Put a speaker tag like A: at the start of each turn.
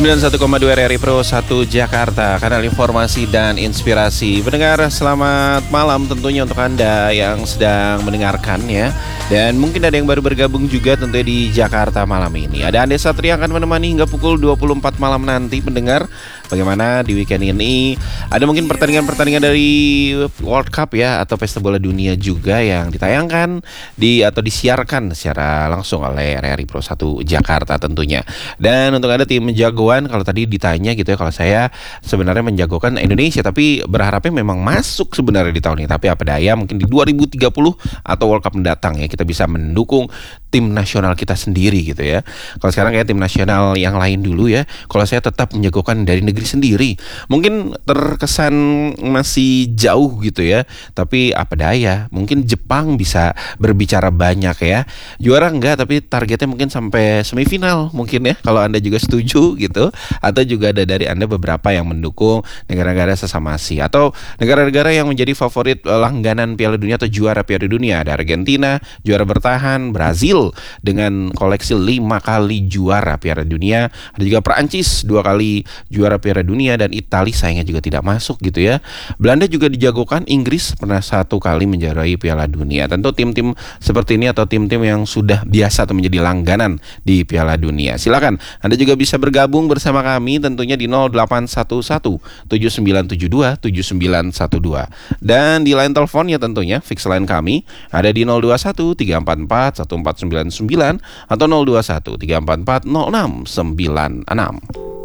A: 91,2 RRI Pro 1 Jakarta, kanal informasi dan inspirasi. Pendengar, selamat malam tentunya untuk Anda yang sedang mendengarkan ya. Dan mungkin ada yang baru bergabung juga tentunya di Jakarta malam ini. Ada Ande Satria akan menemani hingga pukul 24 malam nanti. Pendengar, bagaimana di weekend ini? Ada mungkin pertandingan-pertandingan dari World Cup ya, atau Pesta Bola Dunia juga yang ditayangkan atau disiarkan secara langsung oleh RRI Pro 1 Jakarta tentunya. Dan untuk Anda tim jagoan, kalau tadi ditanya gitu ya, kalau saya sebenarnya menjagokan Indonesia, tapi berharapnya memang masuk sebenarnya di tahun ini. Tapi apa daya, mungkin di 2030 atau World Cup mendatang ya, kita bisa mendukung tim nasional kita sendiri gitu ya. Kalau sekarang kayak tim nasional yang lain dulu ya, kalau saya tetap menjagokan dari negeri sendiri. Mungkin terkesan masih jauh gitu ya, tapi apa daya, mungkin Jepang bisa berbicara banyak ya. Juara enggak, tapi targetnya mungkin sampai semifinal mungkin ya, kalau Anda juga setuju gitu. Atau juga ada dari Anda beberapa yang mendukung negara-negara sesama Asia atau negara-negara yang menjadi favorit langganan Piala Dunia atau juara Piala Dunia. Ada Argentina, juara bertahan, Brazil dengan koleksi 5 kali juara Piala Dunia. Ada juga Perancis 2 kali juara Piala Dunia, dan Italia sayangnya juga tidak masuk gitu ya. Belanda juga dijagokan, Inggris pernah 1 kali menjuarai Piala Dunia. Tentu tim-tim seperti ini atau tim-tim yang sudah biasa atau menjadi langganan di Piala Dunia. Silakan Anda juga bisa bergabung bersama kami tentunya di 0811 7972 7912. Dan di line teleponnya tentunya fix line kami ada di 021 344 1499 atau 021 344 0696.